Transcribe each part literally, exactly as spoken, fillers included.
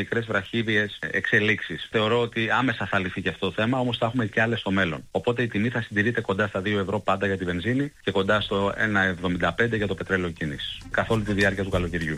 μικρές βραχύβιες εξελίξεις. Θεωρώ ότι άμεσα θα λυθεί και αυτό το θέμα, όμως θα έχουμε και άλλες στο μέλλον. Οπότε η τιμή θα συντηρείται κοντά στα δύο ευρώ πάντα για τη βενζίνη και κοντά στο ένα εβδομήντα πέντε για το πετρέλαιο κίνησης. Καθ' όλη τη διάρκεια του καλοκαιριού.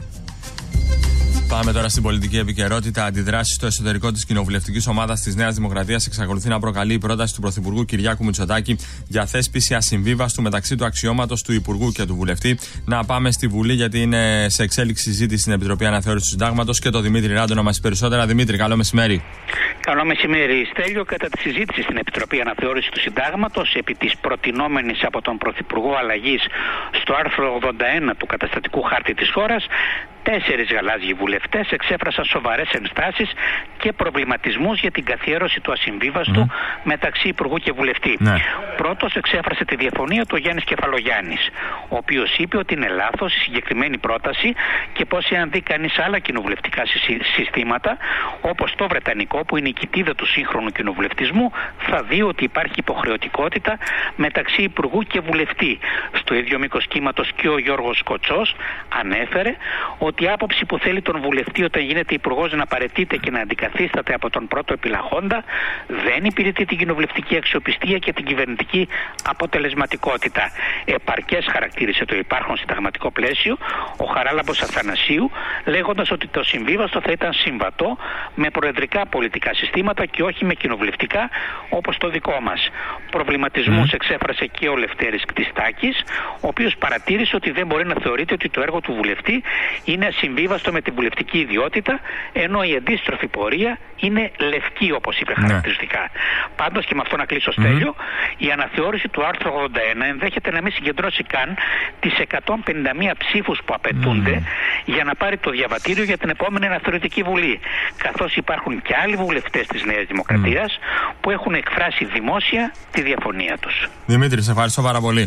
Πάμε τώρα στην πολιτική επικαιρότητα. Αντιδράσεις στο εσωτερικό της κοινοβουλευτικής ομάδας της Νέας Δημοκρατίας εξακολουθεί να προκαλεί η πρόταση του Πρωθυπουργού Κυριάκου Μητσοτάκη για θέσπιση ασυμβίβαστου μεταξύ του αξιώματος του Υπουργού και του Βουλευτή. Να πάμε στη Βουλή, γιατί είναι σε εξέλιξη συζήτηση στην Επιτροπή Αναθεώρησης του Συντάγματος και το Δημήτρη Ράντο να μας πει περισσότερα. Δημήτρη, καλό μεσημέρι. Καλό μεσημέρι, Στέλιο. Κατά τη συζήτηση στην Επιτροπή Αναθεώρησης του Συντάγματος επί της προτινόμενης από τον Πρωθυπουργό αλλαγής στο άρθρο ογδόντα ένα του καταστατικού χάρτη της χώρας, τέσσερις γαλάζιοι βουλευτές εξέφρασαν σοβαρές ενστάσεις και προβληματισμούς για την καθιέρωση του ασυμβίβαστου mm. μεταξύ Υπουργού και Βουλευτή. Ναι. Πρώτος εξέφρασε τη διαφωνία του Γιάννης Κεφαλογιάννης, ο οποίος είπε ότι είναι λάθος η συγκεκριμένη πρόταση και πως εάν δει κανείς άλλα κοινοβουλευτικά συστήματα, όπως το βρετανικό που είναι η κοιτίδα του σύγχρονου κοινοβουλευτισμού, θα δει ότι υπάρχει υποχρεωτικότητα μεταξύ Υπουργού και Βουλευτή. Στο ίδιο μήκος κύματος και ο Γιώργος Κοτσός ανέφερε ότι η άποψη που θέλει τον βουλευτή όταν γίνεται υπουργός να παραιτείται και να αντικαθίσταται από τον πρώτο επιλαχόντα δεν υπηρετεί την κοινοβουλευτική αξιοπιστία και την κυβερνητική αποτελεσματικότητα. Επαρκές χαρακτήρισε το υπάρχον συνταγματικό πλαίσιο ο Χαράλαμπος Αθανασίου, λέγοντας ότι το συμβίβαστο θα ήταν συμβατό με προεδρικά πολιτικά συστήματα και όχι με κοινοβουλευτικά όπως το δικό μας. Προβληματισμούς mm. εξέφρασε και ο Λευτέρης Κτιστάκης, ο οποίος παρατήρησε ότι δεν μπορεί να θεωρείται ότι το έργο του βουλευτή είναι ασυμβίβαστο με την βουλευτική ιδιότητα, ενώ η αντίστροφη πορεία είναι λευκή, όπως είπε ναι. χαρακτηριστικά. Πάντως, και με αυτό να κλείσω, Στέλιο, mm-hmm. η αναθεώρηση του άρθρου ογδόντα ένα ενδέχεται να μην συγκεντρώσει καν τις εκατόν πενήντα μία ψήφους που απαιτούνται mm. για να πάρει το διαβατήριο για την επόμενη αναθεωρητική βουλή. Καθώς υπάρχουν και άλλοι βουλευτές της Νέας Δημοκρατίας mm. που έχουν εκφράσει δημόσια τη διαφωνία τους. Δημήτρη, σε ευχαριστώ πάρα πολύ.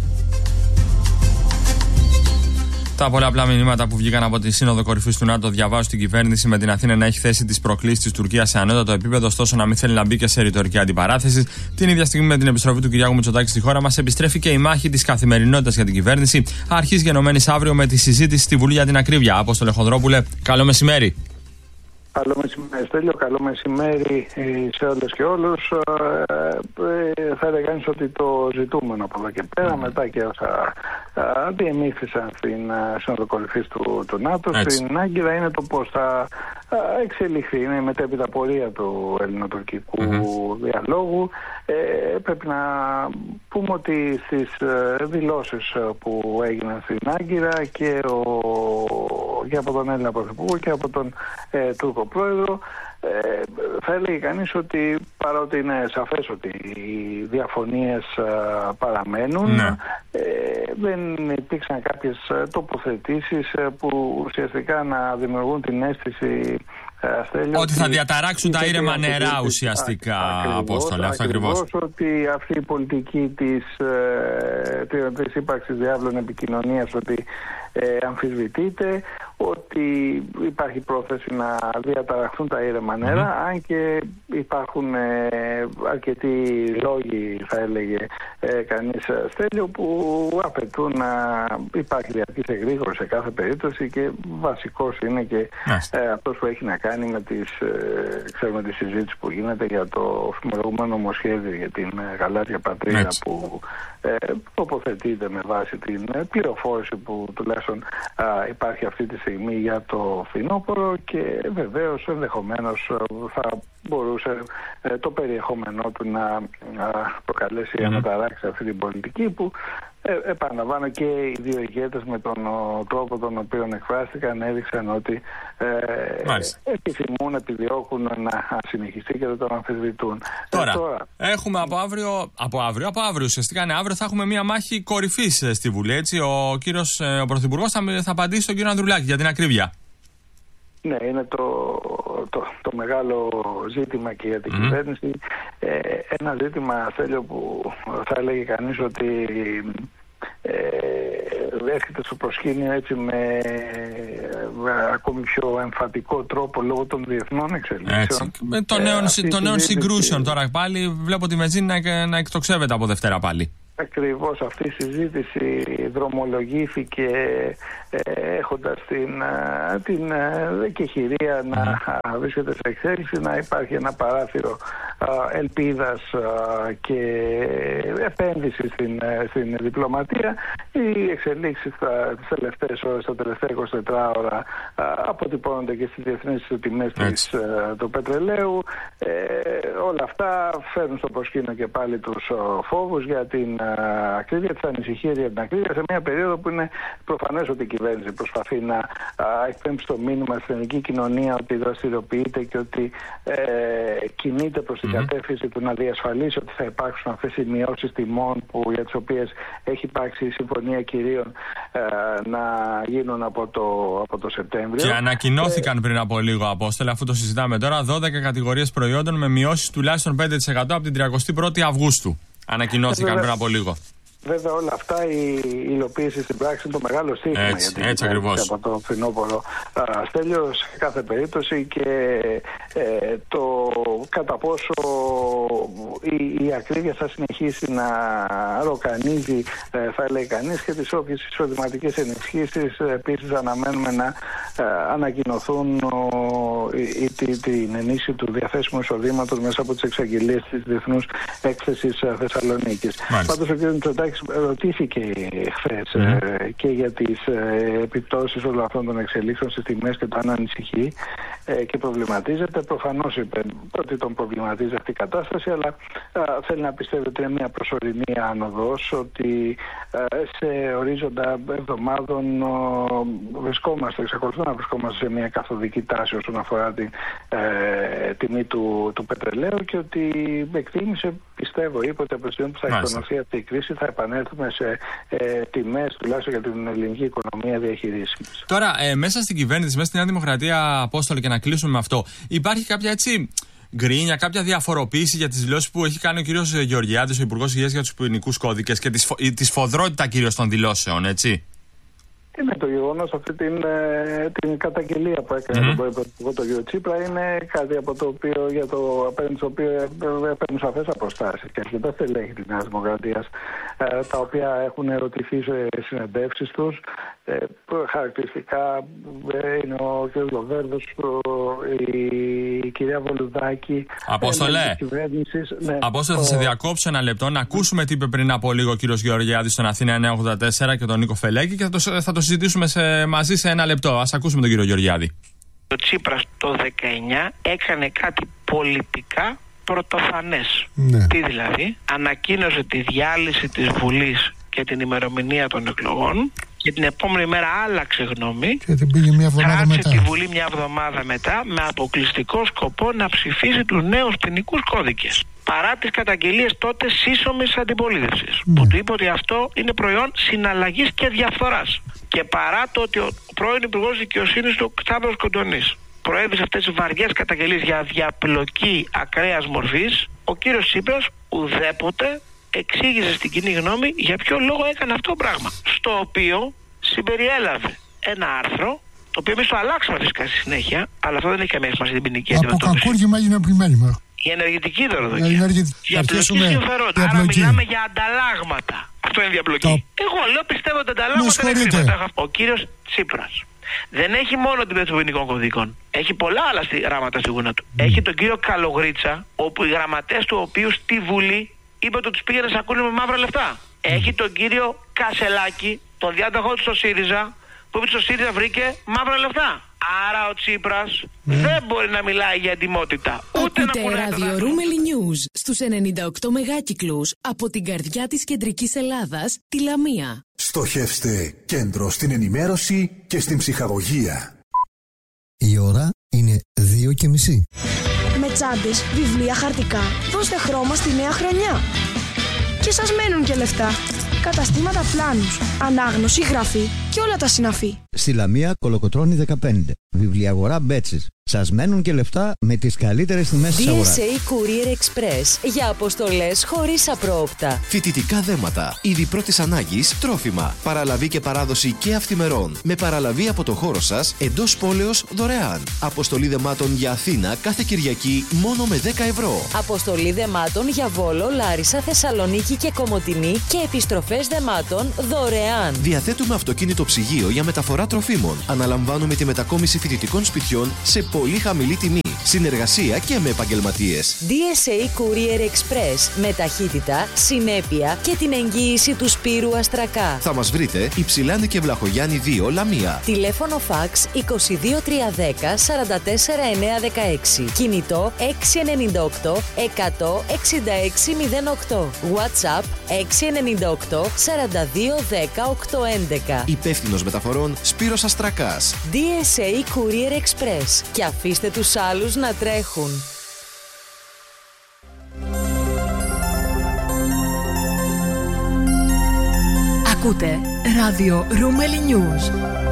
Τα πολλαπλά μηνύματα που βγήκαν από τη Σύνοδο Κορυφής του ΝΑΤΟ διαβάζουν την κυβέρνηση με την Αθήνα να έχει θέσει τις προκλήσεις της Τουρκίας σε ανώτατο επίπεδο, ωστόσο να μην θέλει να μπει και σε ρητορική αντιπαράθεση. Την ίδια στιγμή, με την επιστροφή του Κυριάκου Μητσοτάκη στη χώρα μας, επιστρέφει και η μάχη της καθημερινότητας για την κυβέρνηση, αρχής γενομένης αύριο με τη συζήτηση στη Βουλή για την ακρίβεια. Απόστολε Χονδρόπουλε, καλό μεσημέρι. Καλό μεσημέρι, Στέλιο. Καλό μεσημέρι σε όλες και όλους. Ε, θα έλεγα κανείς ότι το ζητούμενο από εδώ και πέρα, mm. μετά και όσα διεμήφθησαν στην Σύνοδο Κορυφής του, του ΝΑΤΟ, Έτσι. στην Άγκυρα, είναι το πώς θα εξελιχθεί. Είναι η μετέπειτα πορεία του ελληνοτουρκικού mm-hmm. διαλόγου. Ε, πρέπει να πούμε ότι στις δηλώσεις που έγιναν στην Άγκυρα και, ο, και από τον Έλληνα Πρωθυπουργό και από τον ε, Τούρκο Πρόεδρο, ε, θα έλεγε κανείς ότι παρότι είναι σαφές ότι οι διαφωνίες α, παραμένουν, ναι. ε, δεν υπήρξαν κάποιες τοποθετήσεις που ουσιαστικά να δημιουργούν την αίσθηση Στέλιο, ότι θα διαταράξουν τα ήρεμα νερά ουσιαστικά, Απόστολε. Αυτό ακριβώς. Ότι αυτή η πολιτική της, ε, της ύπαρξης διάβλων επικοινωνίας ότι ε, αμφισβητείται, ότι υπάρχει πρόθεση να διαταραχθούν τα ήρεμα νερά, mm-hmm. αν και υπάρχουν ε, αρκετοί λόγοι, θα έλεγε ε, κανείς, Στέλιο, που απαιτούν να υπάρχει διαρκής εγρήγορση σε κάθε περίπτωση, και βασικός είναι και ε, αυτός που έχει να κάνει με τις, ε, ξέρουμε, τη συζήτηση που γίνεται για το φημολογούμενο νομοσχέδιο για την ε, γαλάζια πατρίδα, Έτσι. που ε, τοποθετείται με βάση την ε, πληροφόρηση που τουλάχιστον α, υπάρχει αυτή τη στιγμή για το φθινόπωρο, και βεβαίως ενδεχομένως θα μπορούσε ε, το περιεχόμενό του να α, προκαλέσει mm-hmm. αναταράξει αυτή την πολιτική που ε, επαναλαμβάνω και οι δύο ηγέτες με τον ο, τρόπο τον οποίο εκφράστηκαν έδειξαν ότι ε, επιθυμούν, επιδιώκουν να συνεχιστεί και δεν τον αμφισβητούν. Τώρα, ε, τώρα έχουμε από αύριο, από αύριο, από αύριο ουσιαστικά είναι αύριο, θα έχουμε μία μάχη κορυφής στη Βουλή, έτσι. Ο κύριος ο Πρωθυπουργός θα, θα απαντήσει στον κύριο Ανδρουλάκη για την ακρίβεια. Ναι, είναι το, το, το μεγάλο ζήτημα και για την mm. κυβέρνηση. Ε, ένα ζήτημα, Στέλιο, που θα έλεγε κανείς ότι ε, έρχεται στο προσκήνιο έτσι με, με ακόμη πιο εμφατικό τρόπο λόγω των διεθνών εξελίξεων. Έτσι. Με των νέων, ε, το νέων συγκρούσεων τώρα πάλι βλέπω τη βενζίνη να, να εκτοξεύεται από Δευτέρα πάλι. Ακριβώς αυτή η συζήτηση δρομολογήθηκε έχοντας την, την εκεχηρία να βρίσκεται σε εξέλιξη, να υπάρχει ένα παράθυρο ελπίδας και επένδυση στην, στην διπλωματία. Οι εξελίξεις τις τελευταίες ώρες, τα τελευταία είκοσι τέσσερις ώρα αποτυπώνονται και στις διεθνείς τιμές της, του πετρελαίου. Ε, όλα αυτά φέρνουν στο προσκήνιο και πάλι τους φόβους για την ακρίβεια, τις ανησυχίες για την ακρίβεια, σε μια περίοδο που είναι προφανές ότι η κυβέρνηση προσπαθεί να εκπέμψει το μήνυμα στην ελληνική κοινωνία ότι δραστηριοποιείται και ότι ε, κινείται προς την mm-hmm. κατεύθυνση του να διασφαλίσει ότι θα υπάρξουν αυτές οι μειώσεις τιμών που, για τις οποίες έχει υπάρξει η συμφωνία κυρίων ε, να γίνουν από το, από το Σεπτέμβριο. Και ανακοινώθηκαν ε, πριν από λίγο, Απόστολε, αφού το συζητάμε τώρα, δώδεκα κατηγορίες προϊόντων με μειώσεις τουλάχιστον πέντε τοις εκατό από την τριαντή πρώτη Αυγούστου. Ανακοινώθηκαν ε, πριν από λίγο. Βέβαια όλα αυτά η υλοποίηση στην πράξη είναι το μεγάλο στίχημα έτσι, για την έτσι ακριβώς. Από το φθινόπωρο. Στέλιο, σε κάθε περίπτωση και ε, το κατά πόσο η, η ακρίβεια θα συνεχίσει να ροκανίζει, ε, θα έλεγε κανείς, και τις όποιες εισοδηματικές ενισχύσεις επίσης αναμένουμε να ε, ανακοινωθούν ο, η, η, την ενίσχυση του διαθέσιμου εισοδήματος μέσα από τις εξαγγελίες της Διεθνούς Έκθεσης Θεσσαλονίκης. Πάντως ο κ. Μητσοτάκης ρωτήθηκε χθες mm. ε, και για τις ε, επιπτώσεις όλων αυτών των εξελίξεων στις τιμές και το αν ανησυχεί ε, και προβληματίζεται. Προφανώς είπε ότι τον προβληματίζει αυτή η κατάσταση, αλλά ε, θέλει να πιστεύει ότι είναι μια προσωρινή άνοδος, ότι ε, σε ορίζοντα εβδομάδων ε, βρισκόμαστε, εξακολουθούμε να βρισκόμαστε σε μια καθοδική τάση όσον αφορά την ε, τιμή του, του πετρελαίου και ότι εκτίμησε, πιστεύω, είπε ότι από τη στιγμή που θα εκτονωθεί αυτή η κρίση θα επανέλθουμε σε ε, τιμές τουλάχιστον για την ελληνική οικονομία διαχειρίσιμες. Τώρα, ε, μέσα στην κυβέρνηση, μέσα στη Νέα Δημοκρατία, Απόστολε, και να κλείσουμε με αυτό, υπάρχει κάποια έτσι γκρίνια, κάποια διαφοροποίηση για τις δηλώσεις που έχει κάνει ο κύριος Γεωργιάδης, ο Υπουργός Υγείας, για τους ποινικούς κώδικες και τη της σφοδρότητα κυρίως των δηλώσεων, έτσι? Είναι το γεγονός, αυτή την, την καταγγελία που έκανε mm-hmm. τον Πρωθυπουργό τον κύριο Τσίπρα, είναι κάτι από το οποίο, για το απέναντι στο οποίο παίρνουν σαφές αποστάσεις και αρκετά στελέχη της Νέας Δημοκρατίας, τα οποία έχουν ερωτηθεί σε συνεντεύξεις τους. Χαρακτηριστικά είναι ο κ. Λοβέρδος, η κυρία Βολουδάκη. Απόστολε, ναι. Απόστολε, θα σε διακόψω ένα λεπτό να ακούσουμε τι είπε πριν από λίγο ο κ. Γεωργιάδης στον Αθήνα εννιακόσια ογδόντα τέσσερα και τον Νίκο Φελέκη και θα το, θα το συζητήσουμε σε, μαζί σε ένα λεπτό. Ας ακούσουμε τον κύριο Γεωργιάδη. Ο Τσίπρας το δεκαεννιά έκανε κάτι πολιτικά πρωτοφανές. Ναι. Τι δηλαδή? Ανακοίνωσε τη διάλυση της Βουλής και την ημερομηνία των εκλογών και την επόμενη μέρα άλλαξε γνώμη και την πήγε μια εβδομάδα κράτησε μετά. τη Βουλή μια εβδομάδα μετά με αποκλειστικό σκοπό να ψηφίσει τους νέους ποινικούς κώδικες. Παρά τις καταγγελίες τότε σύσσωμης αντιπολίτευσης, ναι. που του είπε ότι αυτό είναι προϊόν συναλλαγής και διαφθοράς. Και παρά το ότι ο πρώην Υπουργός Δικαιοσύνης του Σταύρος Κοντονής προέβησε αυτές τις βαριές καταγγελίες για διαπλοκή ακραίας μορφής, ο κύριος Τσίπρας ουδέποτε εξήγησε στην κοινή γνώμη για ποιο λόγο έκανε αυτό το πράγμα. Στο οποίο συμπεριέλαβε ένα άρθρο, το οποίο εμείς το αλλάξαμε φυσικά στη συνέχεια, αλλά αυτό δεν έχει καμία σημασία στην ποινική αντιμετώπιση. Από κακούργημα έγινε πλημέλημα. Η ενεργητική δωροδοκία. Για διαπλοκή συμφερόντων. Άρα μιλάμε για ανταλλάγματα. Αυτό είναι διαπλοκή. Το... Εγώ λέω πιστεύω ότι ανταλλάγματα είναι χρήματα. Ο κύριος Τσίπρας δεν έχει μόνο την πέτση των ποινικών κωδικών. Έχει πολλά άλλα γράμματα στη γούνα του. Mm. Έχει τον κύριο Καλογρίτσα, όπου οι γραμματές του οποίου στη Βουλή είπε ότι τους πήγαινε σακούλι με μαύρα λεφτά. Mm. Έχει τον κύριο Κασελάκη, τον διάδοχό του στο ΣΥΡΙΖΑ, που είπε στο ΣΥΡΙΖΑ βρήκε μαύρα λεφτά. Άρα ο Τσίπρας mm. δεν μπορεί να μιλάει για εντιμότητα. Ούτε Ακούτε να ράδιο Ρούμελι News στους ενενήντα οκτώ μεγάκυκλους από την καρδιά της κεντρικής Ελλάδας, τη Λαμία. Στοχεύστε κέντρο στην ενημέρωση και στην ψυχαγωγία. Η ώρα είναι δύο και μισή. Με τσάντες, βιβλία, χαρτικά, δώστε χρώμα στη νέα χρονιά. Και σας μένουν και λεφτά. Καταστήματα πλάνους, ανάγνωση, γραφή και όλα τα συναφή. Στη Λαμία, Κολοκοτρώνη δεκαπέντε. Βιβλιαγορά Μπέτσης. Σας μένουν και λεφτά με τις καλύτερες τιμές της αγοράς. ντι ες έι Courier Express για αποστολές χωρίς απρόοπτα. Φοιτητικά δέματα, είδη πρώτης ανάγκης, τρόφιμα, παραλαβή και παράδοση και αυθημερών. Με παραλαβή από το χώρο σας, εντός πόλεως δωρεάν. Αποστολή δεμάτων για Αθήνα κάθε Κυριακή μόνο με δέκα ευρώ. Αποστολή δεμάτων για Βόλο, Λάρισα, Θεσσαλονίκη και Κομοτηνή και επιστροφές δεμάτων δωρεάν. Διαθέτουμε αυτοκίνητο ψυγείο για μεταφορά τροφίμων. Αναλαμβάνουμε τη μετακόμιση φοιτητικών σπιτιών σε πολύ χαμηλή τιμή. Συνεργασία και με επαγγελματίες. ντι ες έι Courier Express. Με ταχύτητα, συνέπεια και την εγγύηση του Σπύρου Αστρακά. Θα μας βρείτε Υψηλάνη και Βλαχογιάννη δύο, Λαμία. Τηλέφωνο φαξ είκοσι δύο τριακόσια δέκα σαράντα τέσσερα εννιακόσια δεκαέξι. Κινητό έξι εννιά οκτώ εκατό εξήντα έξι μηδέν οκτώ. WhatsApp έξι εννιά οκτώ σαράντα δύο δέκα οκτακόσια έντεκα. Υπεύθυνος μεταφορών Σπύρος Αστρακάς. ντι ες έι Courier Express. Και αφήστε τους άλλους να τρέχουν. Ακούτε ράδιο Ρούμελι News.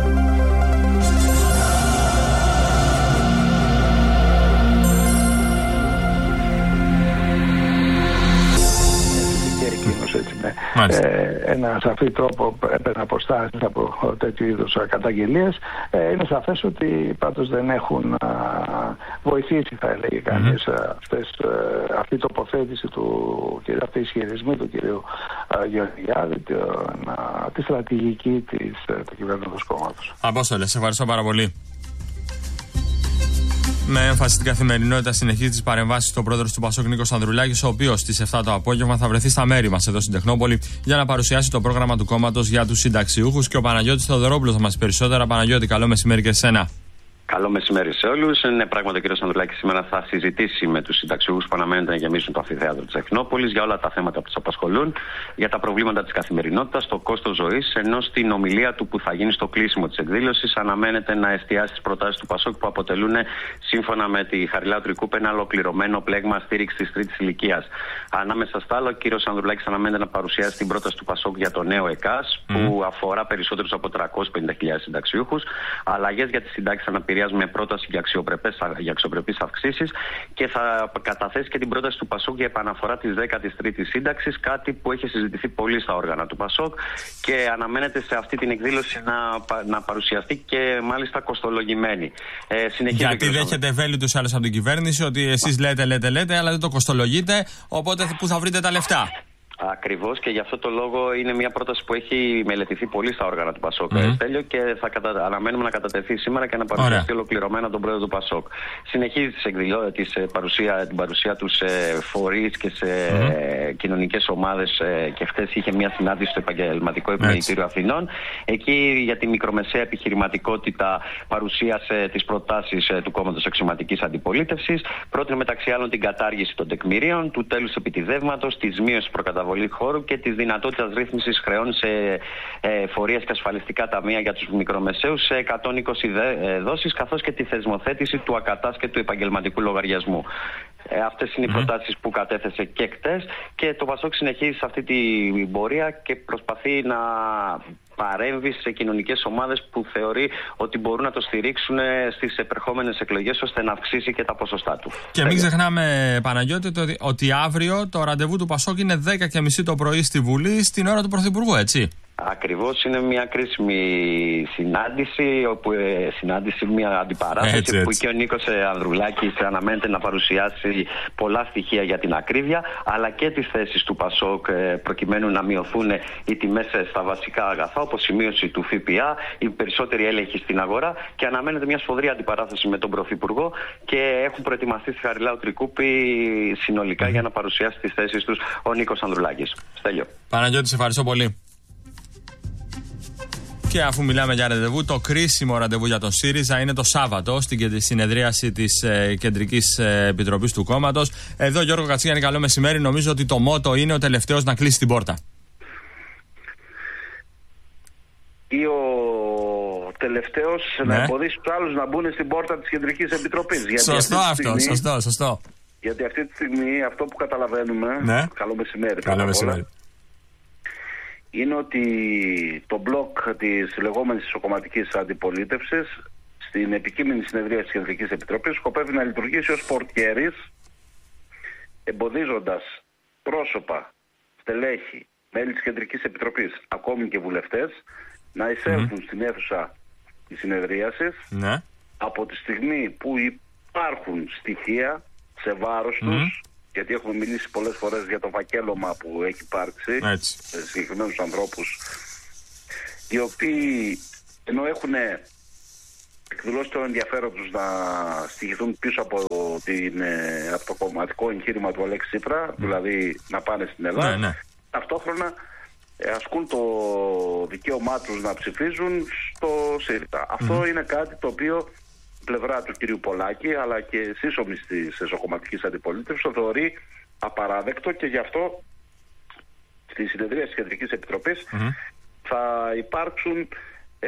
Ε, ένα σαφή τρόπο έπαιρνε αποστάσεις από τέτοιου είδους καταγγελίες. Ε, είναι σαφές ότι πάντως δεν έχουν α, βοηθήσει, θα έλεγε κανείς, mm-hmm. αυτές, α, αυτή η τοποθέτηση του κ. αυτή η ισχυρισμή του κ. Γεωργιάδη, τη στρατηγική της, του κυβερνώντος κόμματος. Απόστολε, σε ευχαριστώ πάρα πολύ. Με έμφαση στην καθημερινότητα συνεχίζει τις παρεμβάσεις του πρόεδρου του Πασόκ Νίκος Ανδρουλάκης, ο οποίος στις επτά το απόγευμα θα βρεθεί στα μέρη μας εδώ στην Τεχνόπολη για να παρουσιάσει το πρόγραμμα του κόμματος για τους συνταξιούχους. Και ο Παναγιώτης Θεοδωρόπουλος θα μας πει περισσότερα. Παναγιώτη, καλό μεσημέρι και σε σένα. Καλό μεσημέρι σε όλους. Είναι πράγματι ο κ. Ανδρουλάκης σήμερα θα συζητήσει με τους συνταξιούχους που αναμένεται να γεμίσουν το αμφιθέατρο της Τεχνόπολης για όλα τα θέματα που τους απασχολούν, για τα προβλήματα της καθημερινότητας, το κόστος ζωής, ενώ στην ομιλία του που θα γίνει στο κλείσιμο της εκδήλωσης αναμένεται να εστιάσει στις προτάσεις του Πασόκ που αποτελούν, σύμφωνα με τη Χαριλάου Τρικούπη, ένα ολοκληρωμένο πλέγμα στήριξης της τρίτης ηλικίας. Ανάμεσα στα άλλα, ο κ. Ανδρουλάκης αναμένεται να παρουσιάσει την πρόταση του Πασόκ για το νέο ΕΚΑΣ, mm. που αφορά περισσότερους από τριακόσιες πενήντα χιλιάδες συνταξιούχους, αλλαγές για τις συντάξεις αναπηρίας με πρόταση για, για αξιοπρεπείς αυξήσεις, και θα καταθέσει και την πρόταση του Πασόκ για επαναφορά της δέκατης τρίτης σύνταξης, κάτι που έχει συζητηθεί πολύ στα όργανα του Πασόκ και αναμένεται σε αυτή την εκδήλωση να, να παρουσιαστεί και μάλιστα κοστολογημένη. Ε, Γιατί δέχεται ευέλικτους άλλους από την κυβέρνηση ότι εσείς λέτε, λέτε, λέτε, αλλά δεν το κοστολογείτε, οπότε πού θα βρείτε τα λεφτά? Ακριβώς, και γι' αυτό το λόγο είναι μια πρόταση που έχει μελετηθεί πολύ στα όργανα του Πασόκ, mm-hmm. Στέλιο, και θα κατα... αναμένουμε να κατατεθεί σήμερα και να παρουσιαστεί ολοκληρωμένα τον πρόεδρο του Πασόκ. Συνεχίζει τις εκδηλώσεις, παρουσία, την παρουσία του σε φορείς και σε mm-hmm. κοινωνικές ομάδες, και χθες είχε μια συνάντηση στο Επαγγελματικό Επιμελητήριο Αθηνών. Εκεί για τη μικρομεσαία επιχειρηματικότητα παρουσίασε τις προτάσεις του κόμματος αξιωματικής αντιπολίτευσης. Πρότεινε μεταξύ άλλων την κατάργηση των τεκμηρίων, του τέλους επιτιδεύματος, της μείωσης προκαταβολής χώρου και της δυνατότητας ρύθμισης χρεών σε ε, φορείες και ασφαλιστικά ταμεία για τους μικρομεσαίους σε εκατόν είκοσι ε, δόσεις, καθώς και τη θεσμοθέτηση του ακατάσκετου επαγγελματικού λογαριασμού. Ε, αυτές είναι mm-hmm. οι προτάσεις που κατέθεσε και χτες, και το Πασόκ συνεχίζει σε αυτή την πορεία και προσπαθεί να παρέμβει σε κοινωνικές ομάδες που θεωρεί ότι μπορούν να το στηρίξουν στις επερχόμενες εκλογές, ώστε να αυξήσει και τα ποσοστά του. Και μην ξεχνάμε, Παναγιώτη, ότι, ότι αύριο το ραντεβού του Πασόκ είναι δέκα και μισή το πρωί στη Βουλή, στην ώρα του Πρωθυπουργού, έτσι. Ακριβώς, είναι μια κρίσιμη συνάντηση, όπου, ε, συνάντηση μια αντιπαράθεση έτσι, έτσι. που και ο Νίκος Ανδρουλάκης αναμένεται να παρουσιάσει πολλά στοιχεία για την ακρίβεια, αλλά και τις θέσεις του Πασόκ ε, προκειμένου να μειωθούν οι τιμές στα βασικά αγαθά, όπως η μείωση του ΦΠΑ, η περισσότερη έλεγχη στην αγορά, και αναμένεται μια σφοδρή αντιπαράθεση με τον Πρωθυπουργό, και έχουν προετοιμαστεί στη Χαριλάου Τρικούπη συνολικά mm. για να παρουσιάσει τις θέσεις τους ο Νίκος Ανδρουλάκης. Στέλιο. Παναγιώτη, σε ευχαριστώ πολύ. Και αφού μιλάμε για ραντεβού, το κρίσιμο ραντεβού για τον ΣΥΡΙΖΑ είναι το Σάββατο στην συνεδρίαση της ε, Κεντρικής ε, Επιτροπής του κόμματος. Εδώ, Γιώργο Κατσίγιαννη, καλό μεσημέρι. Νομίζω ότι το μότο είναι ο τελευταίος να κλείσει την πόρτα. Ή ο τελευταίος ναι. να εμποδίσει τους άλλους να μπουν στην πόρτα της Κεντρικής Επιτροπής. Γιατί σωστό αυτό, στιγμή, σωστό, σωστό. Γιατί αυτή τη στιγμή αυτό που καταλαβαίνουμε. Ναι. Καλό μεσημέρι. Καλό μεσημέρι. Είναι ότι το μπλοκ της λεγόμενης ισοκομματικής αντιπολίτευσης στην επικείμενη συνεδρία της Κεντρικής Επιτροπής σκοπεύει να λειτουργήσει ως πορτιέρης, εμποδίζοντας πρόσωπα, στελέχη, μέλη της Κεντρικής Επιτροπής, ακόμη και βουλευτές, να εισέλθουν mm. στην αίθουσα της συνεδρίασης ναι. από τη στιγμή που υπάρχουν στοιχεία σε βάρος mm. τους, γιατί έχουμε μιλήσει πολλές φορές για το φακέλωμα που έχει υπάρξει σε συγκεκριμένους ανθρώπους, οι οποίοι ενώ έχουν εκδηλώσει το ενδιαφέρον τους να στοιχηθούν πίσω από, την, από το κομματικό εγχείρημα του Αλέξη Τσίπρα, mm. δηλαδή να πάνε στην Ελλάδα, ναι, ναι. ταυτόχρονα ασκούν το δικαίωμά τους να ψηφίζουν στο ΣΥΡΙΖΑ. Mm. Αυτό είναι κάτι το οποίο η πλευρά του κυρίου Πολάκη αλλά και σύσσωμης της εσωκομματικής αντιπολίτευσης το θεωρεί απαράδεκτο, και γι' αυτό στη συνεδρία της Κεντρικής Επιτροπής mm. θα υπάρξουν ε,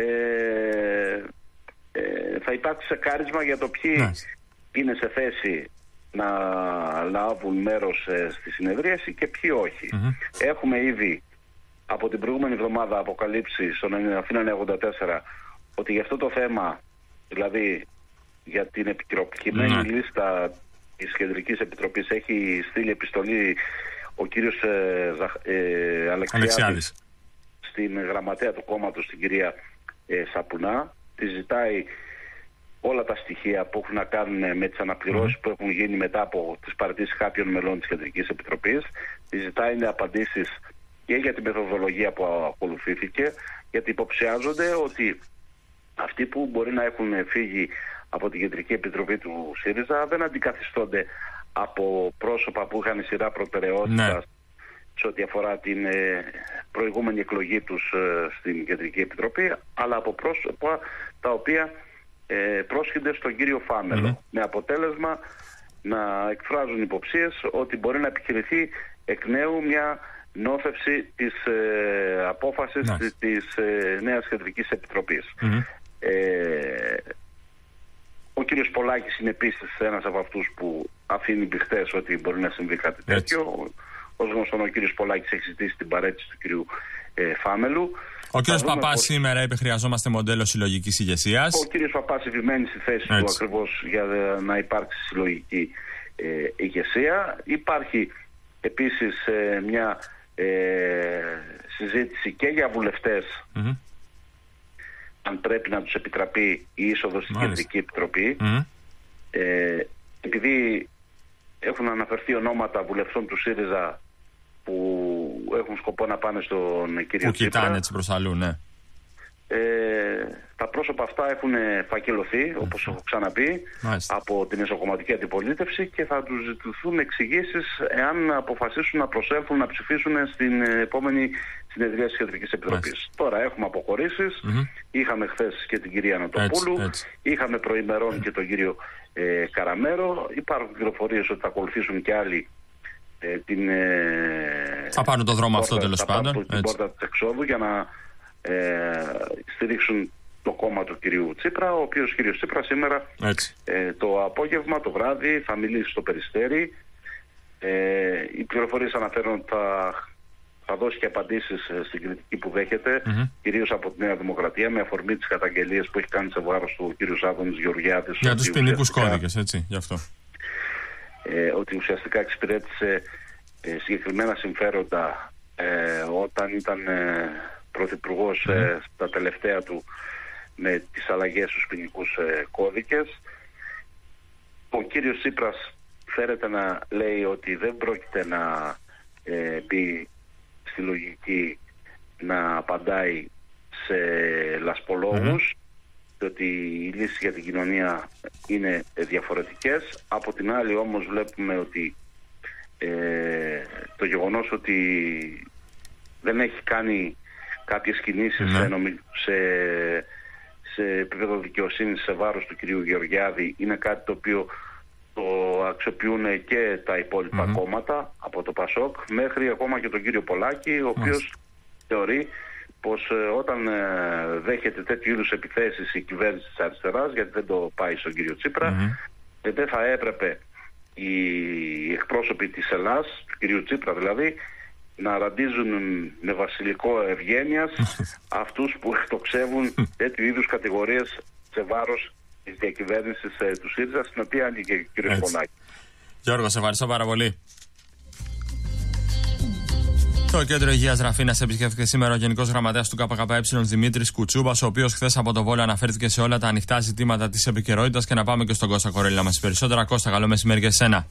ε, θα υπάρξει σεκάρισμα για το ποιοι mm. είναι σε θέση να λάβουν μέρος ε, στη συνεδρίαση και ποιοι όχι. Mm-hmm. Έχουμε ήδη από την προηγούμενη εβδομάδα αποκαλύψει στον Αθήνα εννιακόσια ογδόντα τέσσερα ότι για αυτό το θέμα, δηλαδή για την επικαιροποιημένη mm. λίστα της Κεντρικής Επιτροπής, έχει στείλει επιστολή ο κύριος ε, ε, Αλεξιάδης στην γραμματέα του κόμματος, την κυρία ε, Σαπουνά. Τη ζητάει όλα τα στοιχεία που έχουν να κάνουν με τις αναπληρώσεις mm. που έχουν γίνει μετά από τις παραιτήσεις κάποιων μελών της Κεντρικής Επιτροπής. Τη ζητάει απαντήσεις και για τη μεθοδολογία που ακολουθήθηκε, γιατί υποψιάζονται ότι αυτοί που μπορεί να έχουν φύγει από την Κεντρική Επιτροπή του ΣΥΡΙΖΑ δεν αντικαθιστώνται από πρόσωπα που είχαν σειρά προτεραιότητας ναι. σε ό,τι αφορά την ε, προηγούμενη εκλογή τους ε, στην Κεντρική Επιτροπή, αλλά από πρόσωπα τα οποία ε, πρόσχυνται στον κύριο Φάμελο, mm-hmm. με αποτέλεσμα να εκφράζουν υποψίες ότι μπορεί να επιχειρηθεί εκ νέου μια νόθευση της ε, απόφασης nice. της, της ε, νέας Κεντρικής Επιτροπής. Mm-hmm. Ε, ο κύριος Πολάκης είναι επίσης ένας από αυτούς που αφήνει μπιχτές ότι μπορεί να συμβεί κάτι τέτοιο. Έτσι. Ως γνωστόν, ο κύριος Πολάκης έχει ζητήσει την παρέτηση του κύριου ε, Φάμελου. Ο κύριος Παπάς πως... σήμερα είπε χρειαζόμαστε μοντέλο συλλογικής ηγεσίας. Ο κύριος Παπάς επιμένει στη θέση Έτσι. του ακριβώς για να υπάρξει συλλογική ε, ηγεσία. Υπάρχει επίσης ε, μια ε, συζήτηση και για βουλευτές mm-hmm. αν πρέπει να τους επιτραπεί η είσοδος στην Κεντρική Επιτροπή. Mm-hmm. Ε, επειδή έχουν αναφερθεί ονόματα βουλευτών του ΣΥΡΙΖΑ που έχουν σκοπό να πάνε στον κύριο που Τσίπρα. Που κοιτάνε έτσι προς αλλού, ναι. Ε, τα πρόσωπα αυτά έχουν φακελωθεί, όπως έχω ξαναπεί, Μάλιστα. από την εσωκομματική αντιπολίτευση, και θα τους ζητηθούν εξηγήσεις εάν αποφασίσουν να προσέλθουν να ψηφίσουν στην επόμενη συνεδρία της Κεντρικής Επιτροπής. Μάλιστα. Τώρα έχουμε αποχωρήσεις. Mm-hmm. Είχαμε χθες και την κυρία Νοτοπούλου, έτσι, έτσι. είχαμε προημερών mm-hmm. και τον κύριο ε, Καραμέρο. Υπάρχουν πληροφορίες ότι θα ακολουθήσουν και άλλοι ε, την. Ε, θα πάρουν το δρόμο αυτό τέλος πάντων. Την πόρτα της εξόδου για να ε, στηρίξουν το κόμμα του κυρίου Τσίπρα, ο οποίος κύριος Τσίπρα σήμερα ε, το απόγευμα, το βράδυ, θα μιλήσει στο Περιστέρι. Ε, οι πληροφορίες αναφέρουν ότι θα, θα δώσει και απαντήσεις στην κριτική που δέχεται, mm-hmm. κυρίως από τη Νέα Δημοκρατία, με αφορμή τις καταγγελίες που έχει κάνει σε βάρος του κύριου Άδωνης Γεωργιάδης. Για τους ποινικούς κώδικες, έτσι, γι' αυτό. Ε, ότι ουσιαστικά εξυπηρέτησε ε, συγκεκριμένα συμφέροντα ε, όταν ήταν ε, πρωθυπουργός mm-hmm. ε, στα τελευταία του με τις αλλαγές στους ποινικούς ε, κώδικες. Ο κύριος Τσίπρας φέρεται να λέει ότι δεν πρόκειται να ε, μπει στη λογική να απαντάει σε λασπολόγους, mm-hmm. ότι οι λύσεις για την κοινωνία είναι διαφορετικές. Από την άλλη όμως βλέπουμε ότι ε, το γεγονός ότι δεν έχει κάνει κάποιες κινήσεις mm-hmm. σε, νομι... σε, σε επίπεδο δικαιοσύνης σε βάρος του κυρίου Γεωργιάδη είναι κάτι το οποίο το αξιοποιούν και τα υπόλοιπα mm-hmm. κόμματα, από το ΠΑΣΟΚ μέχρι ακόμα και τον κύριο Πολάκη, ο οποίος mm-hmm. θεωρεί πως ε, όταν ε, δέχεται τέτοιου είδους επιθέσεις η κυβέρνηση της αριστεράς, γιατί δεν το πάει στον κύριο Τσίπρα, mm-hmm. ε, δεν θα έπρεπε οι εκπρόσωποι της Ελλάς, του κυρίου Τσίπρα δηλαδή, να ραντίζουν με βασιλικό ευγένειας αυτούς που εκτοξεύουν τέτοιου είδους κατηγορίες σε βάρος της διακυβέρνησης ε, του ΣΥΡΙΖΑ, στην οποία ανήκε ο κ. Πολάκη. Γιώργο, σε ευχαριστώ πάρα πολύ. Το Κέντρο Υγείας Ραφίνας επισκέφθηκε σήμερα ο Γενικός Γραμματέας του ΚΚΕ Δημήτρης Κουτσούμπας, ο οποίος χθες από το Βόλο αναφέρθηκε σε όλα τα ανοιχτά ζητήματα της επικαιρότητας. Και να πάμε και στον Κώστα Κορέλη να μας πει περισσότερα. Κώστα, καλό μεσημέρι και εσένα.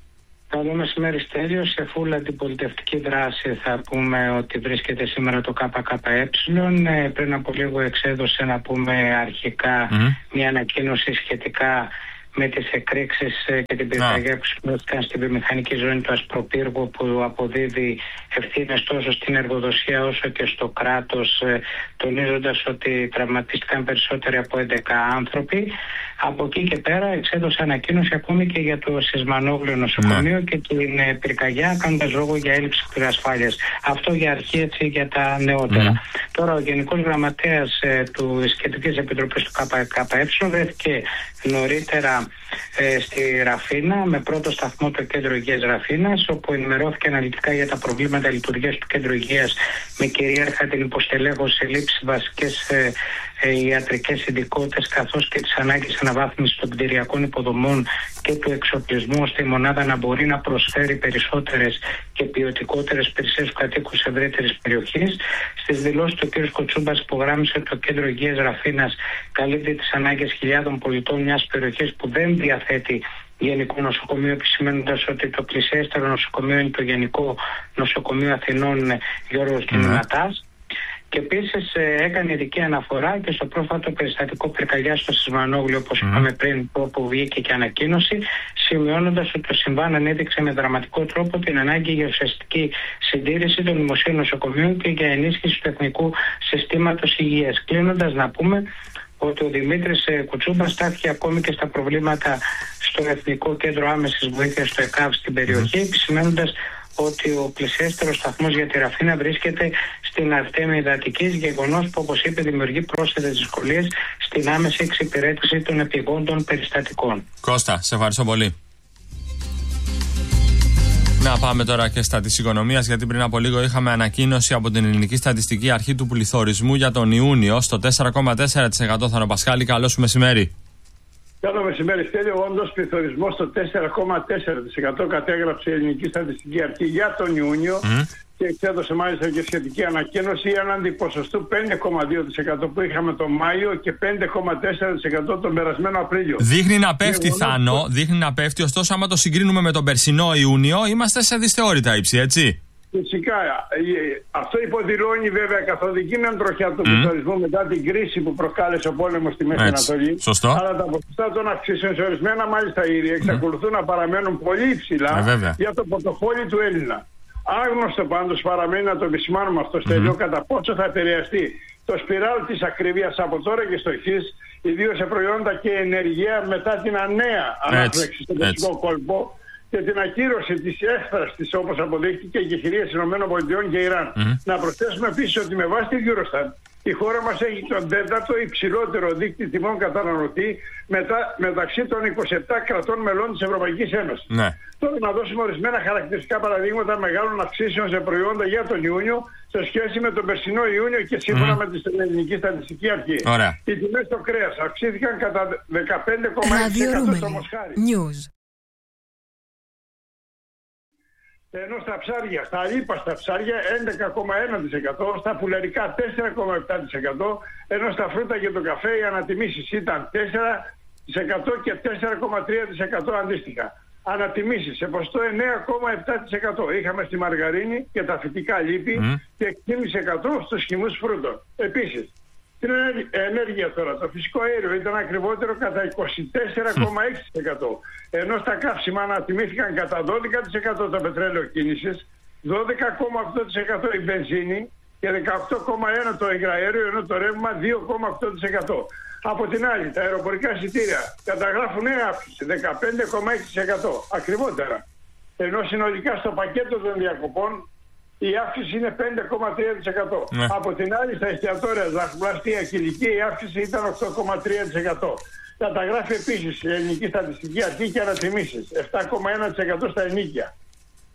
Καλό μεσημέρι, Στέλιο. Σε φούλα αντιπολιτευτική δράση θα πούμε ότι βρίσκεται σήμερα το ΚΚΕ. Ε, πριν από λίγο εξέδωσε, να πούμε αρχικά, mm-hmm. μια ανακοίνωση σχετικά με τις εκρήξεις και την πυρκαγιά που σημειώθηκαν στην βιομηχανική ζώνη του Ασπροπύργου, που αποδίδει ευθύνες τόσο στην εργοδοσία όσο και στο κράτος, τονίζοντας ότι τραυματίστηκαν περισσότεροι από έντεκα άνθρωποι. Από εκεί και πέρα εξέδωσε ανακοίνωση ακόμη και για το Σισμανόγλιο νοσοκομείο mm. και την πυρκαγιά, κάνοντας λόγο για έλλειψη πυρασφάλειας. Αυτό για αρχή, έτσι, για τα νεότερα. Mm. Τώρα ο Γενικός Γραμματέας ε, του Σχετικής Επιτροπής του ΚΚΕ βρέθηκε νωρίτερα ε, στη Ραφίνα, με πρώτο σταθμό το Κέντρο Υγείας Ραφίνας, όπου ενημερώθηκε αναλυτικά για τα προβλήματα λειτουργίας του Κέντρου Υγείας, με κυρίαρχα την υποστελέχωση σε λήψη βασικές ε, ε, ιατρικές ειδικότητες, καθώς και τις ανάγκες αναβάθμισης των κτηριακών υποδομών και του εξοπλισμού, ώστε η μονάδα να μπορεί να προσφέρει περισσότερες και ποιοτικότερες υπηρεσίες στους κατοίκους ευρύτερης περιοχής. Στις δηλώσεις του κ. Κουτσούμπας υπογράμμισε ότι το Κέντρο Υγείας Ραφίνας καλύπτει τις ανάγκες χιλιάδων πολιτών μιας περιοχής που δεν διαθέτει γενικό νοσοκομείο, επισημαίνοντας ότι το πλησιέστερο νοσοκομείο είναι το Γενικό Νοσοκομείο Αθηνών Γιώργος Κινηματάς. Και επίσης ε, έκανε ειδική αναφορά και στο πρόσφατο περιστατικό πυρκαγιά στο Σισμανόγλιο, όπως mm. είπαμε πριν, όπου βγήκε και ανακοίνωση, σημειώνοντας ότι το συμβάν ανέδειξε με δραματικό τρόπο την ανάγκη για ουσιαστική συντήρηση των δημοσίων νοσοκομείων και για ενίσχυση του εθνικού συστήματος υγείας. Κλείνοντας, να πούμε ότι ο Δημήτρης Κουτσούμπας στάθηκε ακόμη και στα προβλήματα στο Εθνικό Κέντρο Άμεσης Βοήθειας στο ΕΚΑΒ στην περιοχή, επισημαίνοντας ότι ο πλησιέστερος σταθμός για τη Ραφίνα βρίσκεται στην Αρτέμια Υδατικής, γεγονός που, όπως είπε, δημιουργεί πρόσθετες δυσκολίες στην άμεση εξυπηρέτηση των επιγόντων περιστατικών. Κώστα, σε ευχαριστώ πολύ. Να πάμε τώρα και στα της οικονομίας, γιατί πριν από λίγο είχαμε ανακοίνωση από την Ελληνική Στατιστική Αρχή του πληθωρισμού για τον Ιούνιο στο τέσσερα κόμμα τέσσερα τοις εκατό. Θανοπασχάλη, καλό σου μεσημέρι. Καλό μεσημέρι, Στέλιο. Όντως, πληθωρισμός στο τέσσερα κόμμα τέσσερα τοις εκατό κατέγραψε η Ελληνική Στατιστική Αρχή για τον Ιούνιο mm. και εξέδωσε μάλιστα και σχετική ανακοίνωση έναντι ποσοστού πέντε κόμμα δύο τοις εκατό που είχαμε τον Μάιο και πέντε κόμμα τέσσερα τοις εκατό τον περασμένο Απρίλιο. Δείχνει να πέφτει, Θάνο, το... δείχνει να πέφτει, ωστόσο άμα το συγκρίνουμε με τον περσινό Ιούνιο είμαστε σε δυσθεώρητα ύψη, έτσι. Φυσικά. Αυτό υποδηλώνει βέβαια καθοδική αντροχιά του πληθωρισμού mm. μετά την κρίση που προκάλεσε ο πόλεμος στη Μέση Ανατολή. Σωστό. Αλλά τα ποσοστά των αυξήσεων σε ορισμένα μάλιστα ήρη εξακολουθούν mm. να παραμένουν πολύ υψηλά ε, για το πορτοφόλι του Έλληνα. Άγνωστο πάντως παραμένει, να το επισημάνουμε αυτό, Στέλιο, mm. κατά πόσο θα επηρεαστεί το σπιράλ της ακρίβειας από τώρα και στο εξής, ιδίως σε προϊόντα και ενεργεία μετά την ανέα ανάπτυξη στον δυτικό κόλπο και την ακύρωση της έκφρασης, όπως αποδείχθηκε, και χειρίες ΗΠΑ και Ιράν. Mm-hmm. Να προσθέσουμε επίσης ότι με βάση τη Eurostat η χώρα μας έχει τον τέταρτο υψηλότερο δείκτη τιμών καταναλωτή μετά, μεταξύ των είκοσι επτά κρατών μελών της Ευρωπαϊκής Ένωσης. Ναι. Τώρα να δώσουμε ορισμένα χαρακτηριστικά παραδείγματα μεγάλων αυξήσεων σε προϊόντα για τον Ιούνιο σε σχέση με τον περσινό Ιούνιο και σύμφωνα mm. με την Ελληνική Στατιστική Αρχή. Ωραία. Οι τιμές στο κρέας αυξήθηκαν κατά δεκαπέντε κόμμα έξι τοις εκατό στο Μοσχάρι. Ενώ στα ψάρια, στα αλίπαστα ψάρια έντεκα κόμμα ένα τοις εκατό, στα πουλερικά τέσσερα κόμμα επτά τοις εκατό, ενώ στα φρούτα και το καφέ οι ανατιμήσεις ήταν τέσσερα τοις εκατό και τέσσερα κόμμα τρία τοις εκατό αντίστοιχα. Ανατιμήσεις σε ποσοστό εννέα κόμμα επτά τοις εκατό είχαμε στη μαργαρίνη και τα φυτικά λίπη mm. και έξι κόμμα πέντε τοις εκατό στους χυμούς φρούτων. Επίσης, την ενέργεια τώρα, το φυσικό αέριο ήταν ακριβότερο κατά είκοσι τέσσερα κόμμα έξι τοις εκατό, ενώ στα καύσιμα ανατιμήθηκαν κατά δώδεκα τοις εκατό το πετρέλαιο κίνησης, δώδεκα κόμμα οκτώ τοις εκατό η βενζίνη και δεκαοκτώ κόμμα ένα τοις εκατό το υγραέριο, ενώ το ρεύμα δύο κόμμα οκτώ τοις εκατό. Από την άλλη, τα αεροπορικά εισιτήρια καταγράφουν νέα αύξηση δεκαπέντε κόμμα έξι τοις εκατό, ακριβότερα. Ενώ συνολικά στο πακέτο των διακοπών η αύξηση είναι πέντε κόμμα τρία τοις εκατό. Ναι. Από την άλλη, στα εστιατόρια, ζαχαροπλαστεία και ηλικία η αύξηση ήταν οκτώ κόμμα τρία τοις εκατό. Καταγράφει επίσης η Ελληνική Στατιστική Αρχή και ανατιμήσεις επτά κόμμα ένα τοις εκατό στα ενοίκια.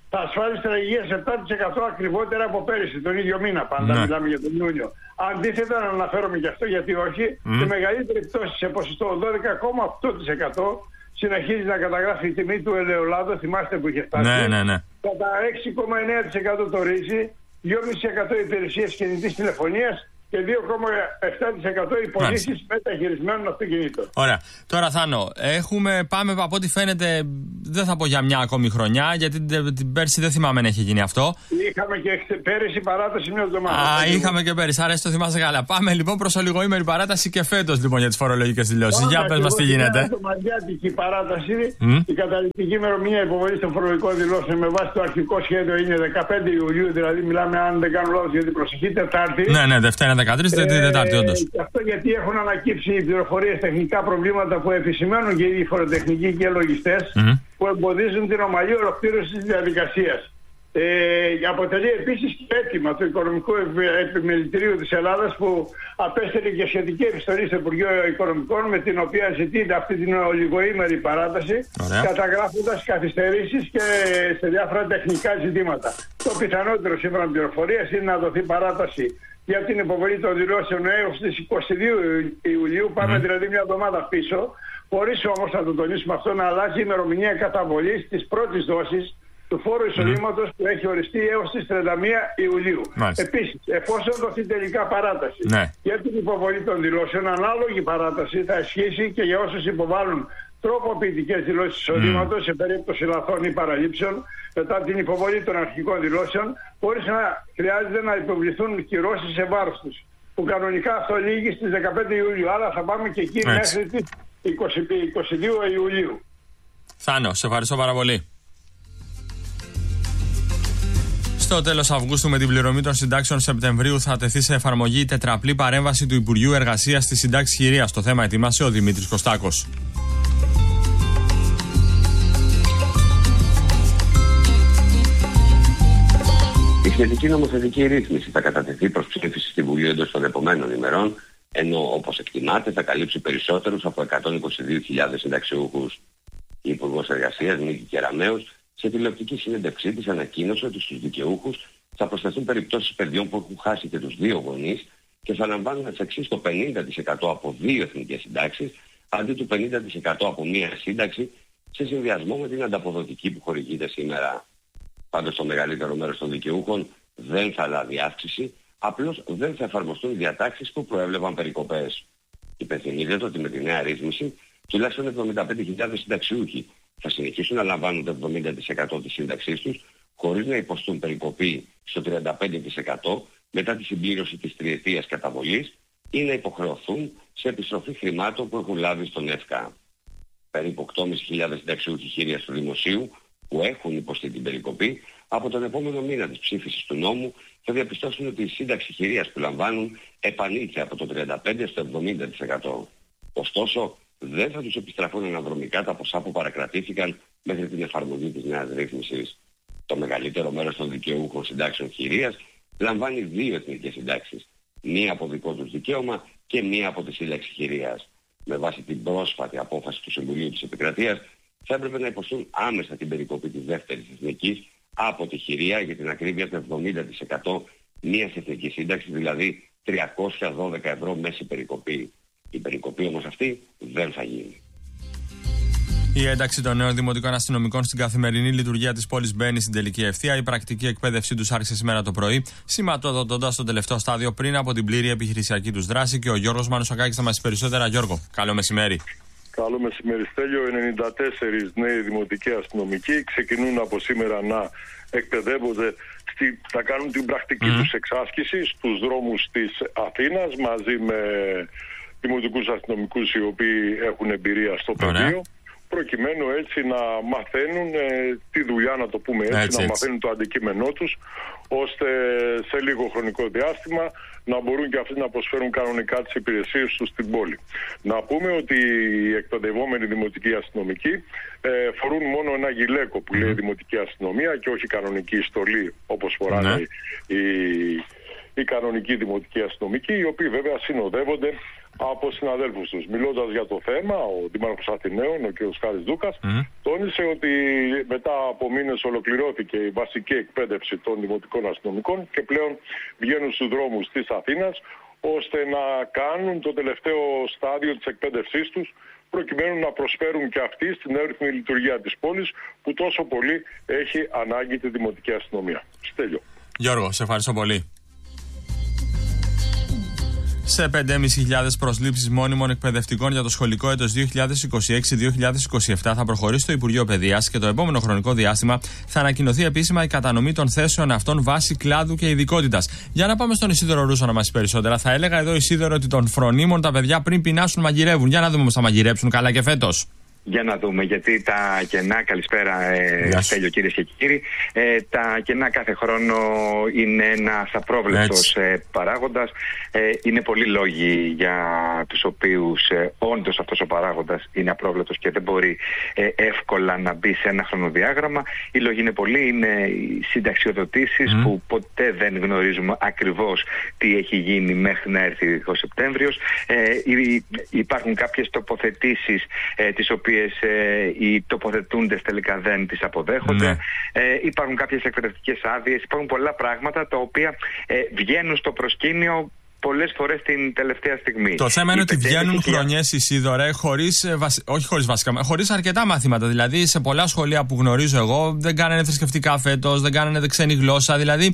τα ασφάλιστρα υγείας επτά τοις εκατό ακριβότερα από πέρυσι, τον ίδιο μήνα πάντα, ναι. μιλάμε για τον Ιούνιο. Αντίθετα, να αναφέρομαι και αυτό, γιατί όχι, mm. η μεγαλύτερη πτώση σε ποσοστό δώδεκα κόμμα οκτώ τοις εκατό συνεχίζει να καταγράφει η τιμή του ελαιολάδου, θυμάστε που είχε φτάσει. Ναι, ναι, ναι. Κατά έξι κόμμα εννέα τοις εκατό το ρύζι, δύο κόμμα πέντε τοις εκατό υπηρεσίες κινητής τηλεφωνίας και δύο κόμμα επτά τοις εκατό οι πωλήσεις μεταχειρισμένων αυτοκινήτων. Ωραία. Τώρα, Θάνο, έχουμε, πάμε από ό,τι φαίνεται, δεν θα πω για μια ακόμη χρονιά, γιατί την, την πέρσι δεν θυμάμαι να έχει γίνει αυτό. Είχαμε και πέρυσι παράταση μια εβδομάδα. Α, είχαμε και πέρυσι, άρα το θυμάσαι καλά. Πάμε λοιπόν προς ολιγοήμερη παράταση και φέτος λοιπόν για τις φορολογικές δηλώσεις. Για πες μας τι γίνεται. Η μαριάτικη παράταση, mm? η καταληκτική ημερομηνία υποβολής των φορολογικών δηλώσεων με βάση το αρχικό σχέδιο είναι δεκαπέντε Ιουλίου, δηλαδή μιλάμε, αν δεν κάνω λάθος, για την προσεχή Τετάρτη. Ναι, ναι, Δευτέρα δεκατρείς, ε, Τετάρτη, όντως. Και αυτό γιατί έχουν ανακύψει οι πληροφορίες, τεχνικά προβλήματα που επισημαίνουν και οι φοροτεχνικοί και λογιστές mm-hmm. που εμποδίζουν την ομαλή ολοκλήρωση της διαδικασίας. Ε, αποτελεί επίσης και αίτημα του Οικονομικού Επιμελητηρίου της Ελλάδας που απέστειλε και σχετική επιστολή στο Υπουργείο Οικονομικών με την οποία ζητείται αυτή την ολιγοήμερη παράταση, καταγράφοντας καθυστερήσεις και σε διάφορα τεχνικά ζητήματα. Το πιθανότερο σύμφωνα με πληροφορίες είναι να δοθεί παράταση για την υποβολή των δηλώσεων έως τις εικοστή δεύτερη Ιουλίου, πάμε mm. δηλαδή μια εβδομάδα πίσω, χωρίς όμως, να το τονίσουμε αυτό, να αλλάζει η ημερομηνία καταβολής της πρώτης δόσης του φόρου εισοδήματος mm. που έχει οριστεί έως τις τριάντα μία Ιουλίου. Μάλιστα. Επίσης, εφόσον δοθεί τελικά παράταση ναι. για την υποβολή των δηλώσεων, ανάλογη παράταση θα ισχύσει και για όσους υποβάλλουν τροποποιητικές δηλώσεις εισοδήματος mm. σε περίπτωση λαθών ή παραλήψεων μετά την υποβολή των αρχικών δηλώσεων, χωρίς να χρειάζεται να υποβληθούν κυρώσεις σε βάρος τους. Που κανονικά αυτό λήγει στις δεκαπέντε Ιουλίου, αλλά θα πάμε και εκεί έτσι. Μέχρι τις είκοσι δύο Ιουλίου. Θάνο, σε ευχαριστώ πάρα πολύ. Στο τέλος Αυγούστου, με την πληρωμή των συντάξεων Σεπτεμβρίου, θα τεθεί σε εφαρμογή η τετραπλή παρέμβαση του Υπουργείου Εργασίας στη συντάξη χειρίας. Το θέμα ετοίμασε ο Δημήτρης Κωστάκος. Η σχετική νομοθετική ρύθμιση θα κατατεθεί προς ψήφιση στη Βουλή εντός των επομένων ημερών, ενώ όπως εκτιμάται θα καλύψει περισσότερους από εκατόν είκοσι δύο χιλιάδες συνταξιούχους. Η Υπουργός Εργασίας Νίκη Κεραμέως σε τηλεοπτική συνέντευξή της ανακοίνωσε ότι στους δικαιούχους θα προσταθούν περιπτώσεις παιδιών που έχουν χάσει και τους δύο γονείς και θα λαμβάνουν εξ εξής το πενήντα τοις εκατό από δύο εθνικές συντάξεις αντί του πενήντα τοις εκατό από μία σύνταξη σε συνδυασμό με την ανταποδοτική που χορηγείται σήμερα. Πάντως το μεγαλύτερο μέρος των δικαιούχων δεν θα λάβει αύξηση, απλώς δεν θα εφαρμοστούν διατάξεις που προέβλεπαν περικοπές. Υπενθυμίζεται ότι με τη νέα ρύθμιση τουλάχιστον εβδομήντα πέντε χιλιάδες συνταξιούχοι θα συνεχίσουν να λαμβάνουν το εβδομήντα τοις εκατό της σύνταξής τους χωρίς να υποστούν περικοπή στο τριάντα πέντε τοις εκατό μετά τη συμπλήρωση της τριετίας καταβολής ή να υποχρεωθούν σε επιστροφή χρημάτων που έχουν λάβει στον ΕΦΚΑ. Περίπου οκτώ χιλιάδες πεντακόσιοι συνταξιούχοι χειρίας του Δημοσίου που έχουν υποστεί την περικοπή, από τον επόμενο μήνα της ψήφισης του νόμου θα διαπιστώσουν ότι η σύνταξη χειρίας που λαμβάνουν επανήλθε από το τριάντα πέντε τοις εκατό στο εβδομήντα τοις εκατό. Ωστόσο, δεν θα τους επιστραφούν αναδρομικά τα ποσά που παρακρατήθηκαν μέχρι την εφαρμογή της νέας ρύθμισης. Το μεγαλύτερο μέρος των δικαιούχων συντάξεων χειρίας λαμβάνει δύο εθνικές συντάξεις, μία από δικό τους δικαίωμα και μία από τη σύνταξη χειρίας. Με βάση την πρόσφατη απόφαση του Συμβουλίου της Επικρατείας, θα έπρεπε να υποστούν άμεσα την περικοπή της δεύτερης εθνικής από τη χειρία, για την ακρίβεια, το εβδομήντα τοις εκατό μιας εθνικής σύνταξης, δηλαδή τριακόσια δώδεκα ευρώ μέση περικοπή. Η περικοπή όμως αυτή δεν θα γίνει. Η ένταξη των νέων δημοτικών αστυνομικών στην καθημερινή λειτουργία της πόλης μπαίνει στην τελική ευθεία. Η πρακτική εκπαίδευσή τους άρχισε σήμερα το πρωί, σηματοδοτώντας το τελευταίο στάδιο πριν από την πλήρη επιχειρησιακή τους δράση. Και ο Γιώργος Μανουσακάκης θα μας πει περισσότερα. Γιώργο, καλό μεσημέρι. Καλό μεσημέρι, Στέλιο. ενενήντα τέσσερις νέοι δημοτικοί αστυνομικοί ξεκινούν από σήμερα να εκπαιδεύονται, στη, θα κάνουν την πρακτική mm. τους εξάσκηση στους δρόμους της Αθήνας μαζί με δημοτικούς αστυνομικούς οι οποίοι έχουν εμπειρία στο πεδίο, προκειμένου έτσι να μαθαίνουν ε, τη δουλειά, να το πούμε έτσι, έτσι να έτσι. μαθαίνουν το αντικείμενό τους, ώστε σε λίγο χρονικό διάστημα να μπορούν και αυτοί να προσφέρουν κανονικά τις υπηρεσίες τους στην πόλη. Να πούμε ότι οι εκπαιδευόμενοι δημοτικοί αστυνομικοί ε, φορούν μόνο ένα γυλαίκο που mm. λέει δημοτική αστυνομία και όχι κανονική στολή όπως φοράνε mm. οι, οι κανονικοί δημοτικοί αστυνομικοί, οι οποίοι βέβαια συνοδεύονται από συναδέλφους τους. Μιλώντας για το θέμα, ο Δήμαρχος Αθηναίων, ο κ. Χάρης Δούκας, mm. τόνισε ότι μετά από μήνες ολοκληρώθηκε η βασική εκπαίδευση των δημοτικών αστυνομικών και πλέον βγαίνουν στους δρόμους της Αθήνας ώστε να κάνουν το τελευταίο στάδιο της εκπαίδευσής τους προκειμένου να προσφέρουν και αυτοί στην εύρυθμη λειτουργία της πόλης που τόσο πολύ έχει ανάγκη τη δημοτική αστυνομία. Στέλιο. Γιώργο, σε ευχαριστώ πολύ. Σε πέντε χιλιάδες πεντακόσιες προσλήψεις μόνιμων εκπαιδευτικών για το σχολικό έτος δύο χιλιάδες είκοσι έξι δύο χιλιάδες είκοσι επτά θα προχωρήσει το Υπουργείο Παιδείας και το επόμενο χρονικό διάστημα θα ανακοινωθεί επίσημα η κατανομή των θέσεων αυτών βάσει κλάδου και ειδικότητας. Για να πάμε στον Ισίδωρο Ρούσο να μας πει περισσότερα. Θα έλεγα εδώ, Ισίδωρο, ότι των φρονίμων τα παιδιά πριν πεινάσουν μαγειρεύουν. Για να δούμε όμως θα μαγειρέψουν καλά και φέτος. Για να δούμε, γιατί τα κενά, καλησπέρα ε, Στέλιο, κυρίες και κύριοι, ε, τα κενά κάθε χρόνο είναι ένας απρόβλεπτος ε, παράγοντας. Ε, είναι πολλοί λόγοι για τους οποίους ε, όντως αυτός ο παράγοντας είναι απρόβλεπτος και δεν μπορεί ε, εύκολα να μπει σε ένα χρονοδιάγραμμα. Οι λόγοι είναι πολλοί, είναι οι συνταξιοδοτήσεις mm. που ποτέ δεν γνωρίζουμε ακριβώς τι έχει γίνει μέχρι να έρθει ο Σεπτέμβριος. Ε, υπάρχουν κάποιες τοποθετήσεις ε, τις οποίες Ε, οι τοποθετούντες τελικά δεν τις αποδέχονται. Ναι. Ε, υπάρχουν κάποιες εκπαιδευτικές άδειες, υπάρχουν πολλά πράγματα τα οποία ε, βγαίνουν στο προσκήνιο πολλές φορές την τελευταία στιγμή. Το θέμα είναι ότι βγαίνουν χρονιές, Ισίδωρε, χωρίς, όχι χωρίς βασικά, χωρίς αρκετά μαθήματα. Δηλαδή σε πολλά σχολεία που γνωρίζω εγώ δεν κάνανε θρησκευτικά φέτος, δεν κάνανε ξένη γλώσσα. Δηλαδή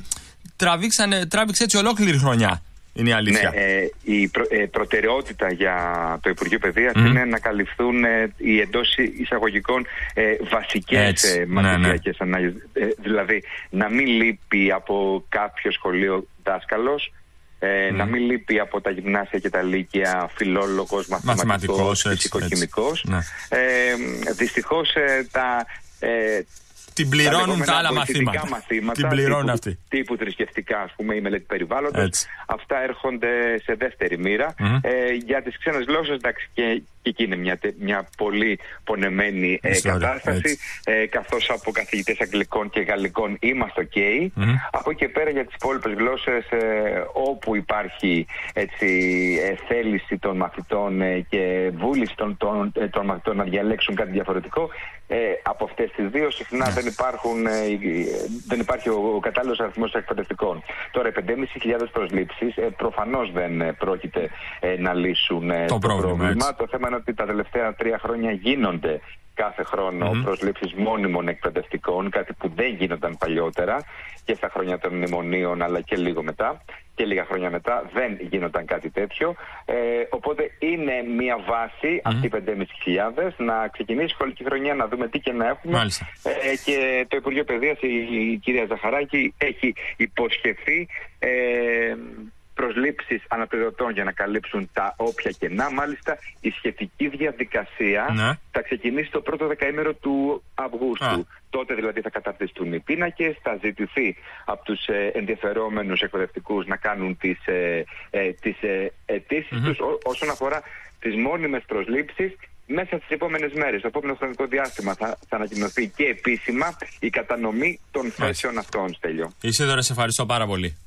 τράβηξε έτσι ολόκληρη χρονιά. Είναι η αλήθεια. Ναι, ε, η προ, ε, προτεραιότητα για το Υπουργείο Παιδείας mm. είναι να καλυφθούν ε, οι εντός εισαγωγικών ε, βασικές ε, μαθησιακές ναι, ναι. ανάγκες. Ε, δηλαδή, να μην λείπει από κάποιο σχολείο δάσκαλος, ε, mm. να μην λείπει από τα γυμνάσια και τα λύκεια φιλόλογος, μαθηματικός, φυσικοχημικός. Ναι. Ε, δυστυχώς ε, τα... Ε, Την πληρώνουν τα, τα άλλα μαθήματα. μαθήματα. Την πληρώνουν τύπου, αυτοί. Τύπου θρησκευτικά, ας πούμε, η μελέτη περιβάλλοντος. Έτσι. Αυτά έρχονται σε δεύτερη μοίρα. Mm-hmm. Ε, για τις ξένες γλώσσες, εντάξει, και, και εκεί είναι μια, μια πολύ πονεμένη ε, κατάσταση. Ε, καθώς από καθηγητές αγγλικών και γαλλικών είμαστε ok. Mm-hmm. Από εκεί και πέρα για τις υπόλοιπες γλώσσες, ε, όπου υπάρχει έτσι, ε, θέληση των μαθητών ε, και βούληση των, των, ε, των μαθητών να διαλέξουν κάτι διαφορετικό, ε, από αυτές τις δύο συχνά δεν, υπάρχουν, ε, δεν υπάρχει ο, ο κατάλληλος αριθμός εκπαιδευτικών. Τώρα, οι πέντε χιλιάδες πεντακόσιες προσλήψεις ε, προφανώς δεν ε, πρόκειται ε, να λύσουν ε, το, το πρόβλημα. πρόβλημα. Το θέμα είναι ότι τα τελευταία τρία χρόνια γίνονται κάθε χρόνο mm-hmm. προσλήψεις μόνιμων εκπαιδευτικών, κάτι που δεν γίνονταν παλιότερα και στα χρόνια των μνημονίων, αλλά και λίγο μετά. Και λίγα χρόνια μετά δεν γίνονταν κάτι τέτοιο. Ε, οπότε είναι μια βάση mm-hmm. αυτή οι πέντε χιλιάδες να ξεκινήσει η σχολική χρονιά, να δούμε τι και να έχουμε. Ε, και το Υπουργείο Παιδείας, η, η κυρία Ζαχαράκη, έχει υποσχεθεί ε, προσλήψεις αναπληρωτών για να καλύψουν τα όποια κενά. Μάλιστα, η σχετική διαδικασία ναι. θα ξεκινήσει το πρώτο δεκαήμερο του Αυγούστου. Α. Τότε δηλαδή θα καταρτιστούν οι πίνακες, θα ζητηθεί από τους ε, ενδιαφερόμενους εκπαιδευτικούς να κάνουν τις, ε, ε, τις ε, αιτήσεις mm-hmm. τους ό, όσον αφορά τις μόνιμες προσλήψεις. Μέσα στις επόμενες μέρες, στο επόμενο χρονικό διάστημα, θα, θα ανακοινωθεί και επίσημα η κατανομή των θέσεων αυτών, Στέλιο. Ισίδωρε, σε ευχαριστώ πάρα πολύ.